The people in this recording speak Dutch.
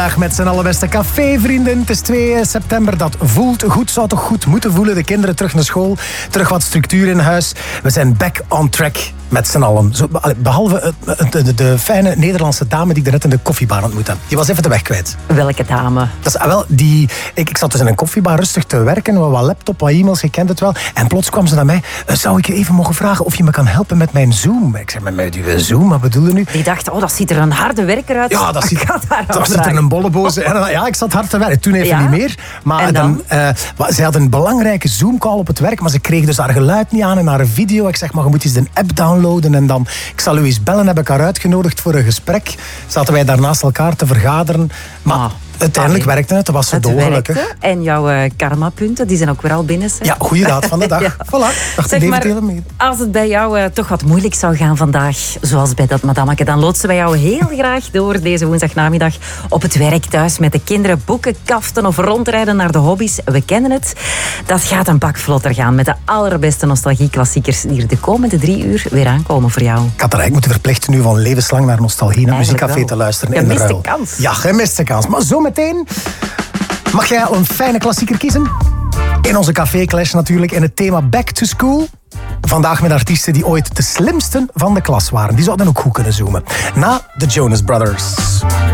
Met z'n allerbeste cafévrienden. Het is 2 september, dat voelt goed. Zou toch goed moeten voelen. De kinderen terug naar school. Terug wat structuur in huis. We zijn back on track met z'n allen. Zo, behalve de fijne Nederlandse dame die ik net in de koffiebar ontmoette. Die was even de weg kwijt. Welke dame? Dat is wel die... Ik zat dus in een koffiebar rustig te werken. Wat laptop, wat e-mails, je kent het wel. En plots kwam ze naar mij. Zou ik je even mogen vragen of je me kan helpen met mijn Zoom? Ik zeg, met uw Zoom? Wat bedoel je nu? Die dacht, dat ziet er een harde werker uit. Ja, dat zit er een bolleboze. Ja, ik zat hard te werken. Toen even niet meer. Maar dan? Ze had een belangrijke Zoom-call op het werk, maar ze kreeg dus haar geluid niet aan en haar video. Ik zeg, maar je moet eens de app downloaden en dan... Ik zal u eens bellen, heb ik haar uitgenodigd voor een gesprek. Zaten wij daar naast elkaar te vergaderen. Maar uiteindelijk werkte het. Dat was zo dolgelukkig. En jouw karmapunten, die zijn ook weer al binnen. Hè? Ja, goede raad van de dag. Ja. Voilà. Dacht zeg maar, als het bij jou toch wat moeilijk zou gaan vandaag, zoals bij dat madameke, dan loodsen wij jou heel graag door deze woensdagnamiddag op het werk, thuis met de kinderen, boeken, kaften of rondrijden naar de hobby's. We kennen het. Dat gaat een pak vlotter gaan met de allerbeste nostalgie-klassiekers die er de komende 3 uur weer aankomen voor jou. Ik had er eigenlijk moeten verplichten nu van levenslang naar nostalgie, naar muziekcafé te luisteren. Je mist de kans. Ja, je mist de kans. Maar zometeen mag jij een fijne klassieker kiezen. In onze café-clash natuurlijk, in het thema Back to School. Vandaag met artiesten die ooit de slimsten van de klas waren. Die zouden ook goed kunnen zoomen. Na de Jonas Brothers.